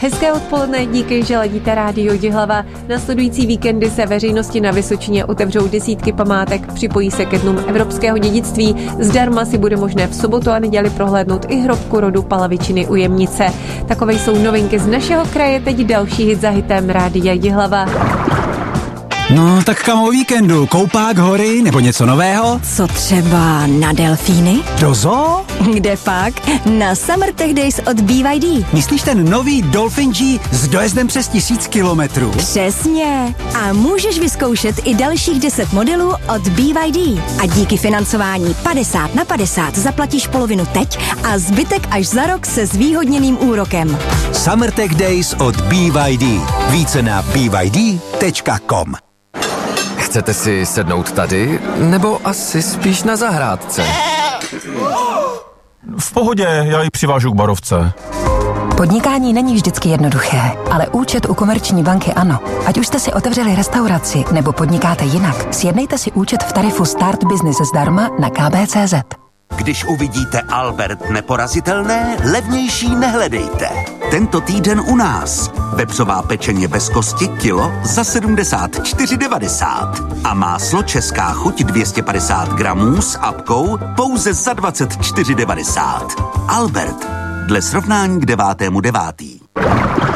Hezké odpoledne, díky, že ladíte rádio Jihlava. Nasledující víkendy se veřejnosti na Vysočině otevřou desítky památek, připojí se ke dnům evropského dědictví. Zdarma si bude možné v sobotu a neděli prohlédnout i hrobku rodu Palavičiny u Jemnice. Takové jsou novinky z našeho kraje, teď další hit za hitem rádia Jihlava. No, tak kam o víkendu? Koupák, hory nebo něco nového? Co třeba na delfíny? Do zoo? Kde pak? Na Summer Tech Days od BYD. Myslíš ten nový Dolphin G s dojezdem přes 1000 kilometrů? Přesně. A můžeš vyzkoušet i dalších 10 modelů od BYD. A díky financování 50/50 zaplatíš polovinu teď a zbytek až za rok se zvýhodněným úrokem. Summer Tech Days od BYD. Více na byd.com. Chcete si sednout tady, nebo asi spíš na zahrádce? V pohodě, já ji přivážu k barovce. Podnikání není vždycky jednoduché, ale účet u Komerční banky ano. Ať už jste si otevřeli restauraci nebo podnikáte jinak, sjednejte si účet v tarifu Start Business zdarma na kb.cz. Když uvidíte Albert neporazitelné, levnější nehledejte. Tento týden u nás. Vepřová pečeně bez kosti kilo za 74,90. A máslo Česká chuť 250 gramů s apkou pouze za 24,90. Albert. Dle srovnání k 9.9.